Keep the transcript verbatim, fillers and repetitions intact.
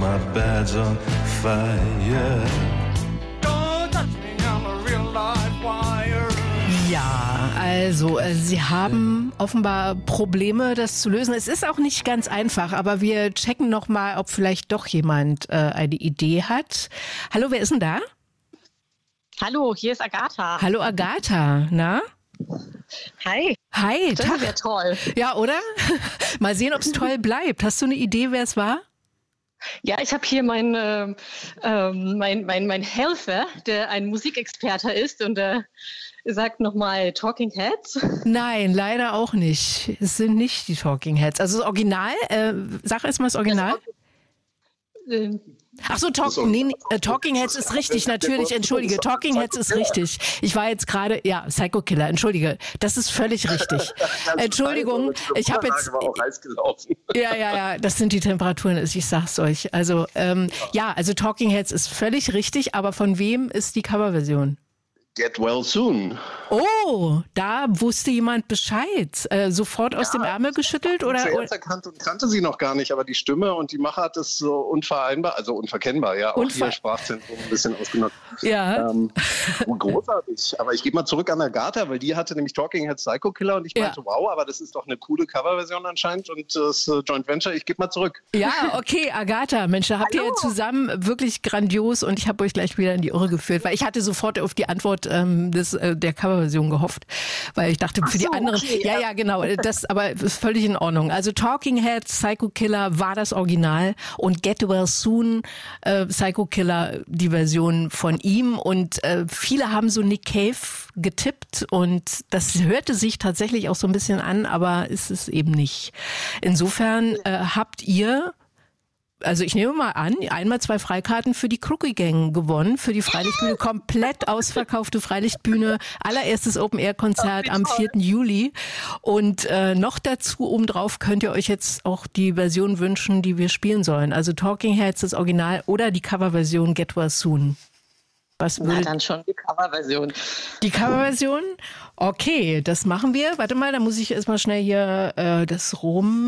my bad's on fire. Ja, also äh, Sie haben offenbar Probleme, das zu lösen. Es ist auch nicht ganz einfach, aber wir checken noch mal, ob vielleicht doch jemand äh, eine Idee hat. Hallo, wer ist denn da? Hallo, hier ist Agatha. Hallo Agatha, na? Hi. Hi, Das Tag. wäre toll. Ja, oder? Mal sehen, ob es toll bleibt. Hast du eine Idee, wer es war? Ja, ich habe hier meinen äh, ähm, mein, mein, mein Helfer, der ein Musikexperte ist und der sagt nochmal Talking Heads. Nein, leider auch nicht. Es sind nicht die Talking Heads. Also das Original, äh, sag erst mal das Original. Das, äh, Ach so, talk, nee, nee, äh, Talking Heads ist richtig, natürlich, entschuldige, Talking Heads ist richtig. Ich war jetzt gerade, ja, Psycho Killer, entschuldige, das ist völlig richtig. Entschuldigung, ich habe jetzt, ja, ja, ja, das sind die Temperaturen, ich sag's euch. Also, ähm, ja, also Talking Heads ist völlig richtig, aber von wem ist die Coverversion? Get Well Soon. Oh, da wusste jemand Bescheid. Äh, sofort aus Ja, dem Ärmel geschüttelt? Oder? Zuerst erkannt und kannte sie noch gar nicht, aber die Stimme und die Machart ist so unvereinbar, also unverkennbar, ja, auch Unver- hier Sprachzentrum ein bisschen ausgenutzt. Ja. Ähm, großartig. Aber ich gebe mal zurück an Agatha, weil die hatte nämlich Talking Heads Psycho Killer und ich Ja. meinte, wow, aber das ist doch eine coole Coverversion anscheinend und das äh, Joint Venture, ich gebe mal zurück. Ja, okay, Agatha, Mensch, da habt ihr ja zusammen wirklich grandios und ich habe euch gleich wieder in die Irre geführt, weil ich hatte sofort auf die Antwort ähm, des, äh, der Coverversion gehofft, weil ich dachte, für die so, anderen, okay, ja, ja, genau, das aber ist völlig in Ordnung. Also Talking Heads, Psycho Killer war das Original und Get Well Soon, äh, Psycho Killer, die Version von ihm und äh, viele haben so Nick Cave getippt und das hörte sich tatsächlich auch so ein bisschen an, aber ist es eben nicht. Insofern äh, habt ihr, also ich nehme mal an, einmal zwei Freikarten für die Crookie Gang gewonnen, für die Freilichtbühne, komplett ausverkaufte Freilichtbühne, allererstes Open-Air-Konzert am vierten Juli und äh, noch dazu obendrauf könnt ihr euch jetzt auch die Version wünschen, die wir spielen sollen, also Talking Heads, das Original oder die Coverversion Get Well Soon. Was na, würdet dann schon die Coverversion. die Coverversion? Okay, das machen wir. Warte mal, da muss ich erstmal schnell hier äh, das rum